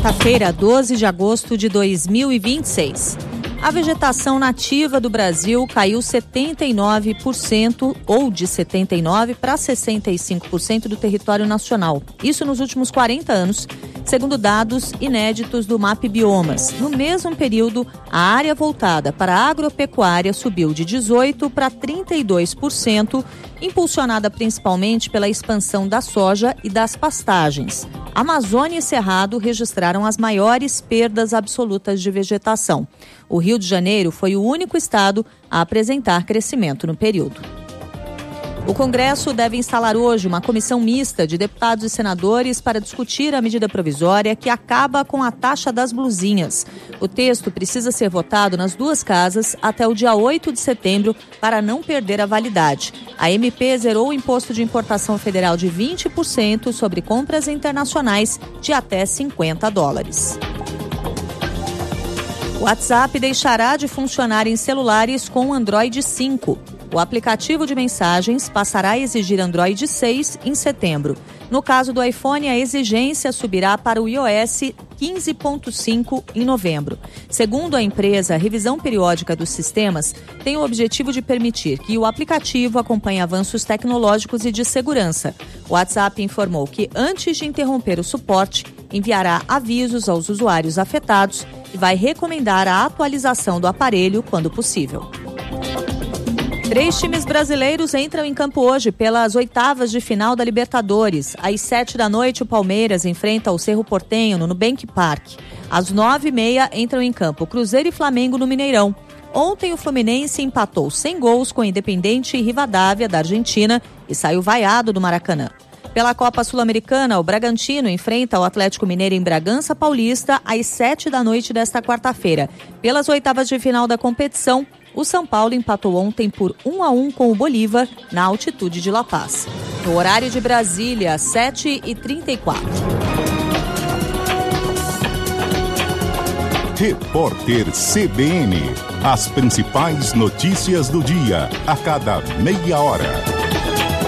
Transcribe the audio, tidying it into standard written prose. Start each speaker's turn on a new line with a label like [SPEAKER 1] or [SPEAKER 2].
[SPEAKER 1] Quarta-feira, 12 de agosto de 2026. A vegetação nativa do Brasil caiu 79%, ou de 79% para 65% do território nacional. Isso nos últimos 40 anos, segundo dados inéditos do MAP Biomas. No mesmo período, a área voltada para a agropecuária subiu de 18% para 32%, impulsionada principalmente pela expansão da soja e das pastagens. Amazônia e Cerrado registraram as maiores perdas absolutas de vegetação. O Rio de Janeiro foi o único estado a apresentar crescimento no período. O Congresso deve instalar hoje uma comissão mista de deputados e senadores para discutir a medida provisória que acaba com a taxa das blusinhas. O texto precisa ser votado nas duas casas até o dia 8 de setembro para não perder a validade. A MP zerou o imposto de importação federal de 20% sobre compras internacionais de até $50. O WhatsApp deixará de funcionar em celulares com Android 5. O aplicativo de mensagens passará a exigir Android 6 em setembro. No caso do iPhone, a exigência subirá para o iOS 15.5 em novembro. Segundo a empresa, a revisão periódica dos sistemas tem o objetivo de permitir que o aplicativo acompanhe avanços tecnológicos e de segurança. O WhatsApp informou que, antes de interromper o suporte, enviará avisos aos usuários afetados e vai recomendar a atualização do aparelho quando possível. 3 times brasileiros entram em campo hoje pelas oitavas de final da Libertadores. Às 7h, o Palmeiras enfrenta o Cerro Porteño no Nubank Park. Às 9h30 entram em campo Cruzeiro e Flamengo no Mineirão. Ontem o Fluminense empatou sem gols com o Independente e Rivadavia da Argentina e saiu vaiado do Maracanã. Pela Copa Sul-Americana, o Bragantino enfrenta o Atlético Mineiro em Bragança Paulista às 7h desta quarta-feira. Pelas oitavas de final da competição, o São Paulo empatou ontem por 1-1 com o Bolívar na altitude de La Paz. No horário de Brasília, 7h34.
[SPEAKER 2] Repórter CBN. As principais notícias do dia, a cada meia hora.